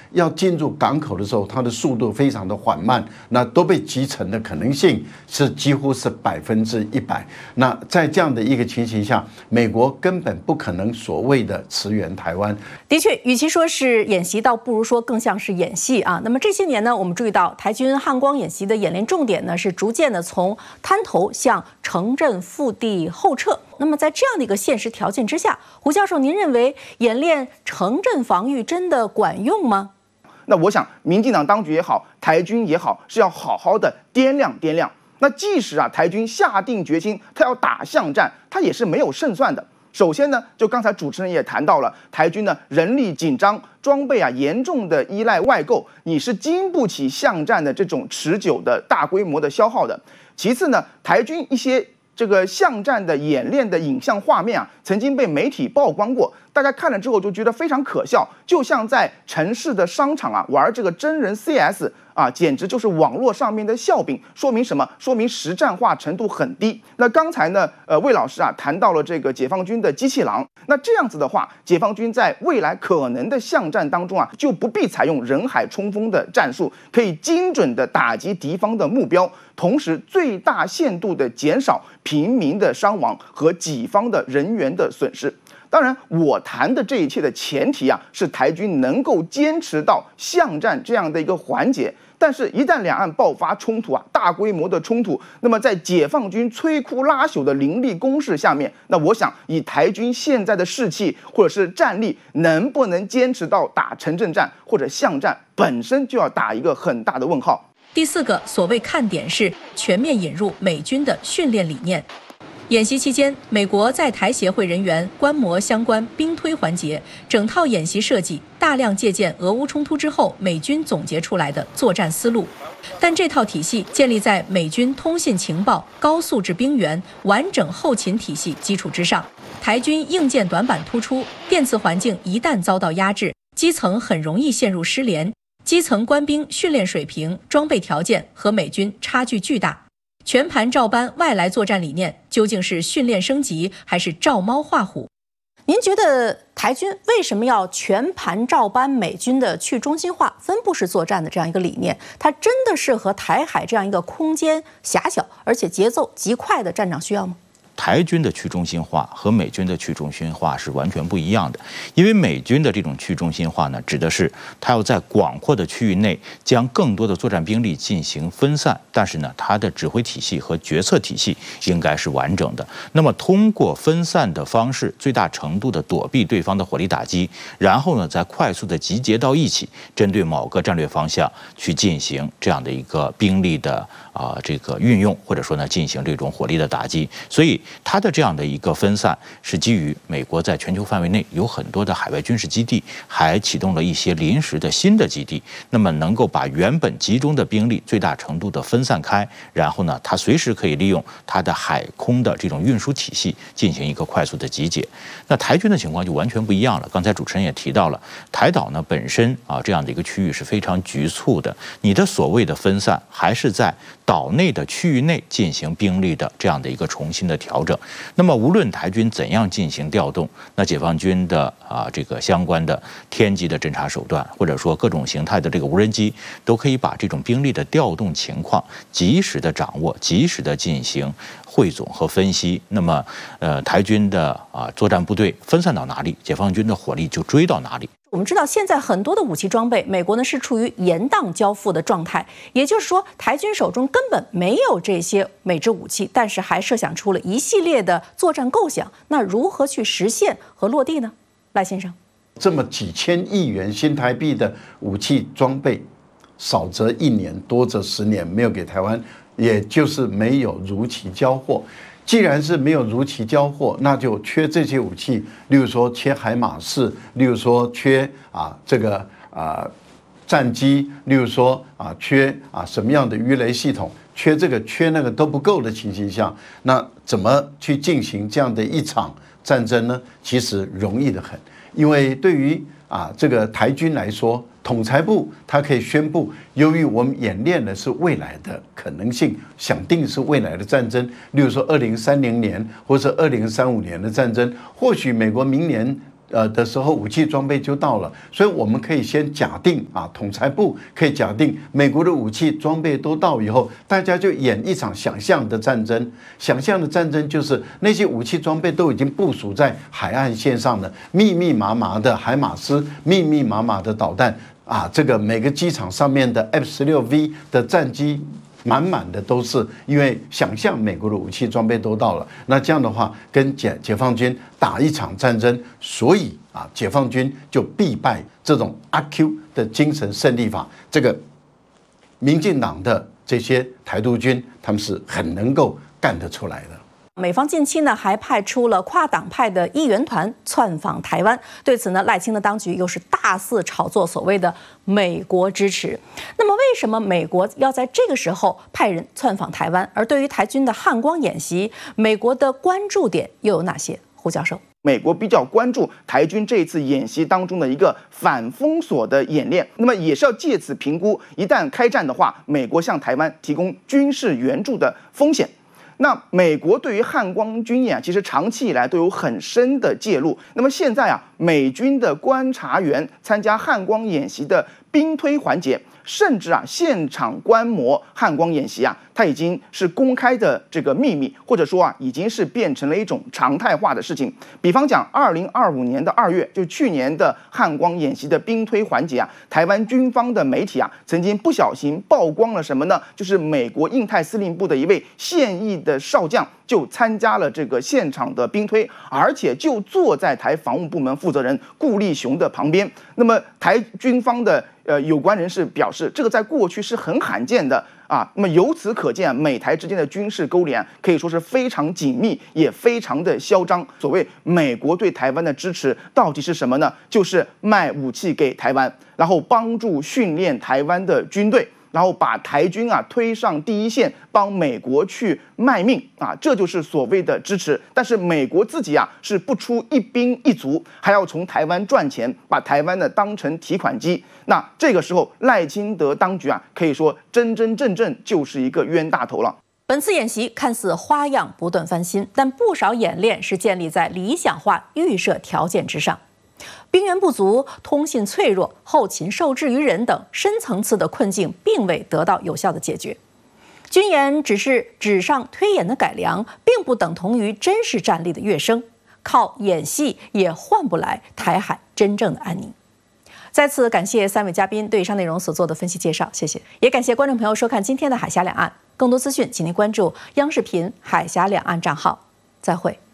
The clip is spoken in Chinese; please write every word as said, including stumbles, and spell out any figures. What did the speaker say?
要进入港口的时候，它的速度非常的缓慢，那都被击沉的可能性是几乎是百分之一百。那在这样的一个情形下，美国根本不可能所谓的驰援台湾。 的确，与其说是演习，倒不如说更像是演戏啊。那么这些年呢，我们注意到台军汉光演习的演练重点呢，是逐渐的从滩头向城镇腹地后撤。那么在这样的一个现实条件之下，胡教授，您认为演练城镇防御真的管用吗？ 那我想，民进党当局也好，台军也好，是要好好的掂量掂量。那即使啊，台军下定决心，他要打巷战，他也是没有胜算的。首先呢，就刚才主持人也谈到了，台军呢人力紧张，装备啊严重的依赖外购，你是经不起巷战的这种持久的大规模的消耗的。其次呢，台军一些这个巷战的演练的影像画面啊，曾经被媒体曝光过，大家看了之后就觉得非常可笑，就像在城市的商场啊玩这个真人 C S 啊，简直就是网络上面的笑柄。说明什么？说明实战化程度很低。那刚才呢，呃，魏老师啊谈到了这个解放军的机器狼，那这样子的话，解放军在未来可能的巷战当中啊，就不必采用人海冲锋的战术，可以精准的打击敌方的目标，同时最大限度的减少平民的伤亡和己方的人员的损失。当然，我谈的这一切的前提啊，是台军能够坚持到巷战这样的一个环节。但是，一旦两岸爆发冲突啊，大规模的冲突，那么在解放军摧枯拉朽的凌厉攻势下面，那我想以台军现在的士气或者是战力，能不能坚持到打城镇战或者巷战，本身就要打一个很大的问号。 第四个所谓看点是全面引入美军的训练理念。演习期间，美国在台协会人员观摩相关兵推环节，整套演习设计大量借鉴俄乌冲突之后美军总结出来的作战思路，但这套体系建立在美军通信情报、高素质兵员、完整后勤体系基础之上。台军硬件短板突出，电磁环境一旦遭到压制，基层很容易陷入失联。基层官兵训练水平、装备条件和美军差距巨大。全盘照搬外来作战理念，究竟是训练升级还是照猫画虎？您觉得台军为什么要全盘照搬美军的去中心化、分布式作战的这样一个理念？它真的适合台海这样一个空间狭小而且节奏极快的战场需要吗？ 台军的去中心化和美军的去中心化是完全不一样的，因为美军的这种去中心化呢，指的是它要在广阔的区域内将更多的作战兵力进行分散，但是呢，它的指挥体系和决策体系应该是完整的。那么通过分散的方式，最大程度的躲避对方的火力打击，然后呢，再快速的集结到一起，针对某个战略方向去进行这样的一个兵力的啊、呃、这个运用，或者说呢，进行这种火力的打击，所以。它的这样的一个分散是基于美国在全球范围内有很多的海外军事基地，还启动了一些临时的新的基地，那么能够把原本集中的兵力最大程度的分散开，然后呢，它随时可以利用它的海空的这种运输体系进行一个快速的集结。那台军的情况就完全不一样了。刚才主持人也提到了，台岛呢本身啊这样的一个区域是非常局促的，你的所谓的分散还是在岛内的区域内进行兵力的这样的一个重新的调整。那么无论台军怎样进行调动，那解放军的啊这个相关的天基的侦察手段，或者说各种形态的这个无人机，都可以把这种兵力的调动情况及时的掌握，及时的进行汇总和分析。那么呃台军的啊作战部队分散到哪里，解放军的火力就追到哪里。 我们知道，现在很多的武器装备，美国呢是处于延宕交付的状态，也就是说，台军手中根本没有这些美制武器，但是还设想出了一系列的作战构想。那如何去实现和落地呢？赖先生， 这么几千亿元新台币的武器装备，少则一年，多则十年没有给台湾，也就是没有如期交货。既然是没有如期交货，那就缺这些武器，例如说缺海马式，例如说缺啊这个啊战机，例如说啊缺啊什么样的鱼雷系统，缺这个缺那个都不够的情形下，那怎么去进行这样的一场战争呢？其实容易得很，因为对于啊这个台军来说，统裁部它可以宣布，由于我们演练的是未来的可能性，想定是未来的战争，例如说二零三零年或者二零三五年的战争，或许美国明年呃的时候，武器装备就到了，所以我们可以先假定啊，统裁部可以假定美国的武器装备都到以后，大家就演一场想象的战争。想象的战争就是那些武器装备都已经部署在海岸线上了，密密麻麻的海马斯，密密麻麻的导弹啊，这个每个机场上面的 F 十六 V 的战机。满满的都是，因为想象美国的武器装备都到了，那这样的话跟解解放军打一场战争，所以啊，解放军就必败。这种阿 Q 的精神胜利法，这个民进党的这些台独军，他们是很能够干得出来的。 美方近期呢还派出了跨党派的议员团窜访台湾，对此呢赖清德当局又是大肆炒作所谓的美国支持。那么为什么美国要在这个时候派人窜访台湾？而对于台军的汉光演习，美国的关注点又有哪些？胡教授， 美国比较关注台军这一次演习当中的一个反封锁的演练，那么也是要借此评估一旦开战的话，美国向台湾提供军事援助的风险。那美国对于汉光军演啊，其实长期以来都有很深的介入。那么现在啊，美军的观察员参加汉光演习的兵推环节，甚至啊现场观摩汉光演习啊，它已经是公开的这个秘密，或者说啊，已经是变成了一种常态化的事情。比方讲，二零二五年的二月，就去年的汉光演习的兵推环节啊，台湾军方的媒体啊，曾经不小心曝光了什么呢？就是美国印太司令部的一位现役的少将就参加了这个现场的兵推，而且就坐在台防务部门负责人顾立雄的旁边。那么台军方的呃有关人士表示，这个在过去是很罕见的啊。那么由此可见，美台之间的军事勾连可以说是非常紧密，也非常的嚣张。所谓美国对台湾的支持到底是什么呢？就是卖武器给台湾，然后帮助训练台湾的军队。然后把台军啊推上第一线，帮美国去卖命啊，这就是所谓的支持。但是美国自己啊是不出一兵一卒，还要从台湾赚钱，把台湾呢当成提款机。那这个时候赖清德当局啊，可以说真真正正就是一个冤大头了。 本次演习看似花样不断翻新，但不少演练是建立在理想化预设条件之上。兵源不足、通信脆弱、后勤受制于人等深层次的困境并未得到有效的解决。军演只是纸上推演的改良，并不等同于真实战力的跃升。靠演戏也换不来台海真正的安宁。再次感谢三位嘉宾对以上内容所做的分析介绍，谢谢。也感谢观众朋友收看今天的海峡两岸。更多资讯，请您关注央视频海峡两岸账号。再会。